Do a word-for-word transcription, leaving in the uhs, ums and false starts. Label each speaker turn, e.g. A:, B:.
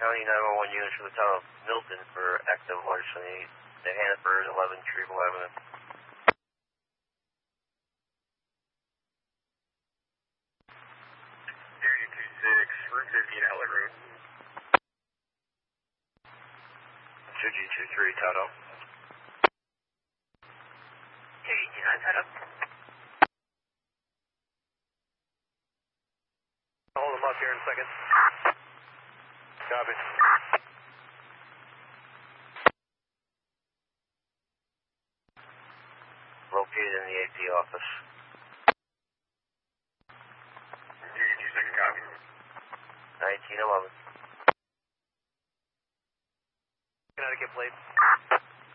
A: County nine one one units for the town of Milton for active larceny. The Hannaford, eleven Treble Avenue.
B: Area two six, Route fifteen, Outlet Road.
A: two G two three, Toto.
C: two G two nine, Toto.
D: Hold them up here in a second. Copy.
A: Located in the A P office.
B: two G two second copy.
A: nineteen eleven.
D: Connecticut plate.